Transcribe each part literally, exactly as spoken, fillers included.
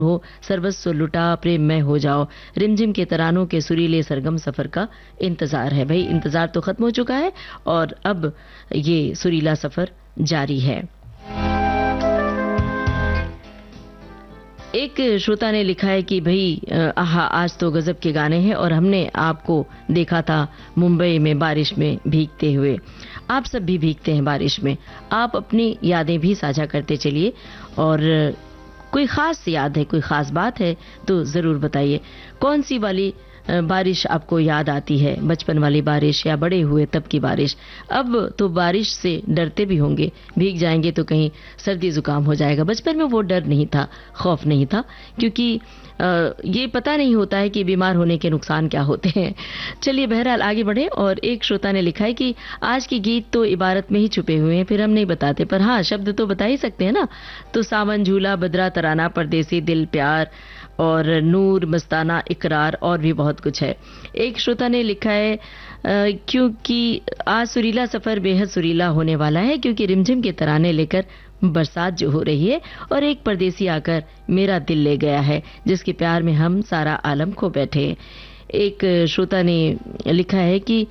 हो, सर्वस्व लुटा प्रेम में हो जाओ, रिमझिम के तरानों के सुरीले सरगम सफर का इंतजार है। भाई इंतजार तो खत्म हो चुका है और अब ये सुरीला सफर जारी है। एक श्रोता ने लिखा है कि भाई आहा आज तो गजब के गाने हैं और हमने आपको देखा था मुंबई में बारिश में भीगते हुए। आप सब भी भीगते हैं बारिश में, आप अपनी यादें भी साझा करते चलिए और कोई खास याद है, कोई खास बात है तो जरूर बताइए। कौन सी वाली बारिश आपको याद आती है, बचपन वाली बारिश या बड़े हुए तब की बारिश? अब तो बारिश से डरते भी होंगे, भीग जाएंगे तो कहीं सर्दी जुकाम हो जाएगा। बचपन में वो डर नहीं था, खौफ नहीं था, क्योंकि आ, ये पता नहीं होता है कि बीमार होने के नुकसान क्या होते हैं। चलिए बहरहाल आगे बढ़े। और एक श्रोता ने लिखा है कि आज के गीत तो इबारत में ही छुपे हुए हैं, फिर हम नहीं बताते, पर हाँ शब्द तो बता ही सकते हैं ना। तो सावन झूला, बदरा तराना, परदेसी दिल, प्यार और नूर, मस्ताना, इकरार और भी बहुत कुछ है। एक श्रोता ने लिखा है क्योंकि आज सुरीला सफर बेहद सुरीला होने वाला है, क्योंकि रिमझिम के तराने लेकर बरसात जो हो रही है और एक परदेसी आकर मेरा दिल ले गया है, जिसके प्यार में हम सारा आलम खो बैठे। एक श्रोता ने लिखा है कि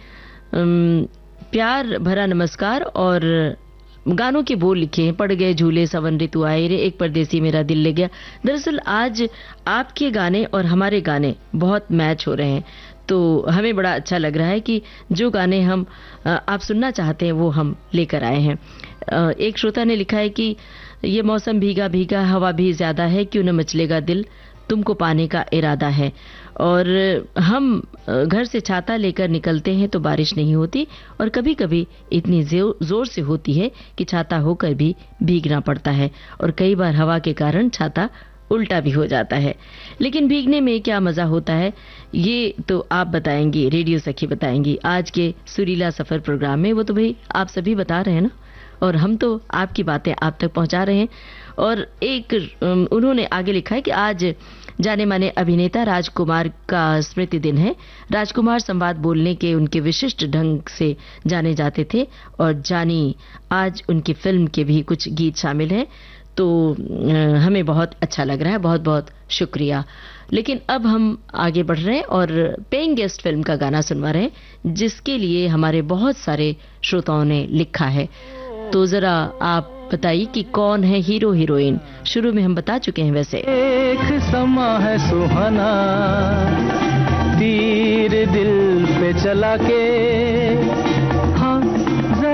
प्यार भरा नमस्कार और गानों के बोल लिखे हैं, पड़ गए झूले सवन ऋतु आए रे, एक परदेसी मेरा दिल ले गया। दरअसल आज आपके गाने और हमारे गाने बहुत मैच हो रहे हैं, तो हमें बड़ा अच्छा लग रहा है कि जो गाने हम आप सुनना चाहते हैं वो हम लेकर आए हैं। एक श्रोता ने लिखा है कि ये मौसम भीगा भीगा, हवा भी ज्यादा है, क्यों न मचलेगा दिल, तुमको पाने का इरादा है। और हम घर से छाता लेकर निकलते हैं तो बारिश नहीं होती, और कभी कभी इतनी जोर से होती है कि छाता होकर भी भीगना पड़ता है, और कई बार हवा के कारण छाता उल्टा भी हो जाता है। लेकिन भीगने में क्या मजा होता है ये तो आप बताएंगी, रेडियो सखी बताएंगी आज के सुरीला सफर प्रोग्राम में। वो तो भाई आप सभी बता रहे हैं ना, और हम तो आपकी बातें आप तक पहुंचा रहे हैं। और एक उन्होंने आगे लिखा है कि आज जाने माने अभिनेता राजकुमार का स्मृति दिन है। राजकुमार संवाद बोलने के उनके विशिष्ट ढंग से जाने जाते थे, और जानी आज उनकी फिल्म के भी कुछ गीत शामिल हैं, तो हमें बहुत अच्छा लग रहा है, बहुत बहुत शुक्रिया। लेकिन अब हम आगे बढ़ रहे हैं और पेइंग गेस्ट फिल्म का गाना सुनवा रहे हैं, जिसके लिए हमारे बहुत सारे श्रोताओं ने लिखा है। तो जरा आप बताइए कि कौन है हीरो हीरोइन। शुरू में हम बता चुके हैं वैसे। एक समा है सुहाना, तीर दिल पे चला के